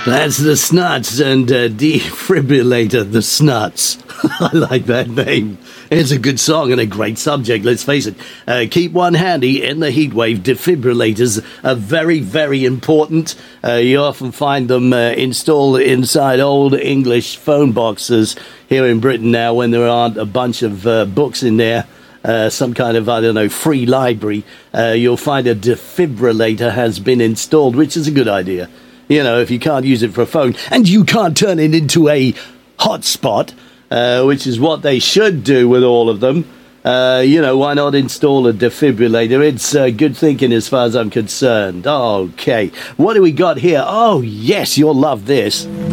That's the Snuts and Defibrillator, the Snuts. I like that name. It's a good song and a great subject, let's face it. Keep one handy in the heatwave. Defibrillators are very, very important. You often find them installed inside old English phone boxes here in Britain now when there aren't a bunch of books in there. Some kind of, I don't know, free library. You'll find a defibrillator has been installed, which is a good idea. You know, if you can't use it for a phone, and you can't turn it into a hotspot, which is what they should do with all of them, why not install a defibrillator? It's good thinking as far as I'm concerned. Okay, what do we got here? Oh, yes, you'll love this.